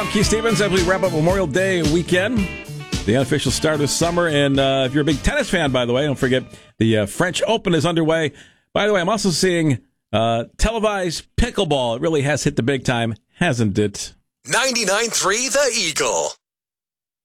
I'm Keith Stevens. As we wrap up Memorial Day weekend, the unofficial start of summer. And if you're a big tennis fan, by the way, don't forget the French Open is underway. By the way, I'm also seeing televised pickleball. It really has hit the big time, hasn't it? 99.3 The Eagle.